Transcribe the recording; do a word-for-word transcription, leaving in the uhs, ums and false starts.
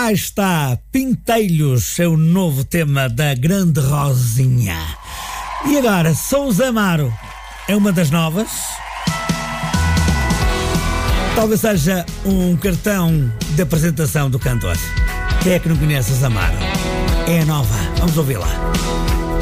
Lá está, Pintelhos, é o novo tema da Grande Rosinha. E agora, Sousa Amaro é uma das novas. Talvez seja um cartão de apresentação do cantor. Quem é que não conhece Sousa Amaro? É a nova, vamos ouvi-la.